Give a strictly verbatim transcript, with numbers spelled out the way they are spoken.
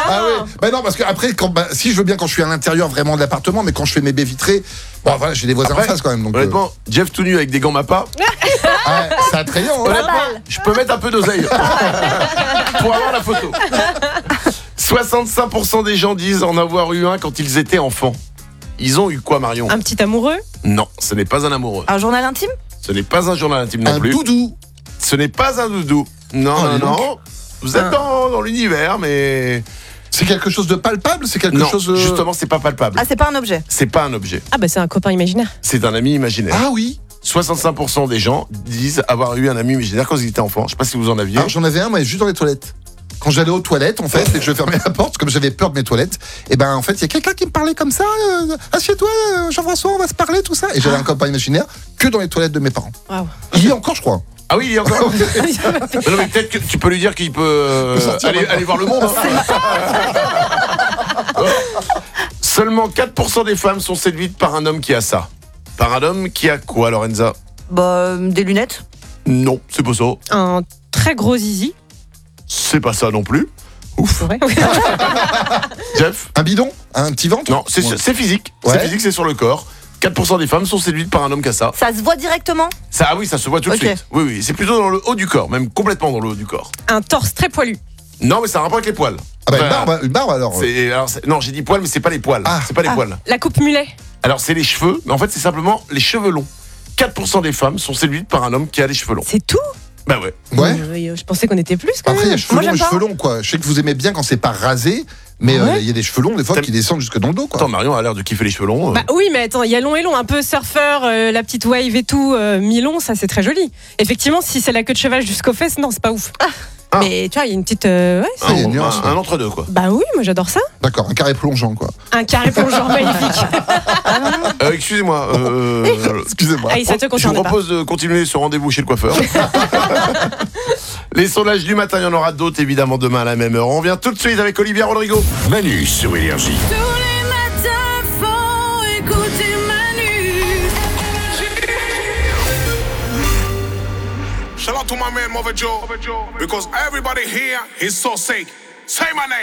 Ah oui. Bah non, parce que après, quand, bah, si je veux bien quand je suis à l'intérieur vraiment de l'appartement, mais quand je fais mes baies vitrées, bon voilà, j'ai des voisins Après, en face quand même. Donc, honnêtement, euh... Jeff tout nu avec des gants Mappa. Ah, c'est attrayant. Honnêtement, je peux mettre un peu d'oseille pour avoir la photo. soixante-cinq pour cent des gens disent en avoir eu un quand ils étaient enfants. Ils ont eu quoi, Marion ? Un petit amoureux ? Non, ce n'est pas un amoureux. Un journal intime ? Ce n'est pas un journal intime non un plus. Un doudou ? Ce n'est pas un doudou. Non, oh, non, non. Vous êtes un... dans, dans l'univers, mais... C'est quelque chose de palpable ? C'est quelque non, chose de... justement, c'est pas palpable. Ah, c'est pas un objet ? C'est pas un objet. Ah bah c'est un copain imaginaire. C'est un ami imaginaire. Ah oui ? soixante-cinq pour cent des gens disent avoir eu un ami imaginaire quand ils étaient enfants. Je sais pas si vous en aviez. Alors, j'en avais un, mais juste dans les toilettes. Quand j'allais aux toilettes, en fait, et que je fermais la porte, comme j'avais peur de mes toilettes, et ben en fait, il y a quelqu'un qui me parlait comme ça, euh, assieds-toi, euh, Jean-François, on va se parler, tout ça. Et j'avais un copain imaginaire que dans les toilettes de mes parents. Wow. Il y a encore, je crois. Ah oui, il y a encore. Non, mais peut-être que tu peux lui dire qu'il peut euh, aller, aller voir le monde. Hein. Seulement quatre pour cent des femmes sont séduites par un homme qui a ça. Par un homme qui a quoi, Lorenza ? Bah, euh, des lunettes ? Non, c'est pas ça. Un très gros zizi. C'est pas ça non plus. Ouf. Ouais. Jeff ? Un bidon ? Un petit ventre ? Non, c'est, ouais. c'est physique. Ouais. C'est physique, c'est sur le corps. quatre pour cent des femmes sont séduites par un homme qui a ça. Ça se voit directement ? Ça, ah oui, ça se voit tout de okay. suite. Oui, oui, c'est plutôt dans le haut du corps, même complètement dans le haut du corps. Un torse très poilu. Non, mais ça a un rapport avec les poils. Ah bah Enfin, une barbe, une barbe alors. C'est, alors c'est, non, j'ai dit poils, mais c'est pas les poils. Ah. C'est pas les Ah. poils. La coupe mulet. Alors c'est les cheveux, mais en fait c'est simplement les cheveux longs. quatre pour cent des femmes sont séduites par un homme qui a les cheveux longs. C'est tout ? Bah ouais. Ouais. Euh, je pensais qu'on était plus quand Après, il y a même. cheveux Moi, longs et j'aime cheveux pas. longs, quoi. Je sais que vous aimez bien quand c'est pas rasé, mais il Ouais. euh, y a des cheveux longs, des fois, T'aimes- qui descendent jusque dans le dos, quoi. Attends, Marion a l'air de kiffer les cheveux longs. euh. Bah oui, mais attends, il y a long et long, un peu surfeur, euh, la petite wave et tout, euh, mi-long, ça c'est très joli. Effectivement, si c'est la queue de cheval jusqu'aux fesses, non, c'est pas ouf. Ah. Mais tu vois, il y a une petite. euh, ouais, c'est- Ah, il y a une un, nuance, un ouais. entre-deux quoi. Bah oui, moi j'adore ça. D'accord, un carré plongeant, quoi. Un carré plongeant magnifique. Euh, excusez-moi. Euh, Excusez-moi. Ah, ça te je vous concerne pas. propose de continuer ce rendez-vous chez le coiffeur. Les sondages du matin, il y en aura d'autres évidemment demain à la même heure. On revient tout de suite avec Olivia Rodrigo. Manu sur Énergie. Tous les matins, faut écouter Manu. Shout out to my man Mother Joe, because everybody here is so sick. Say my name.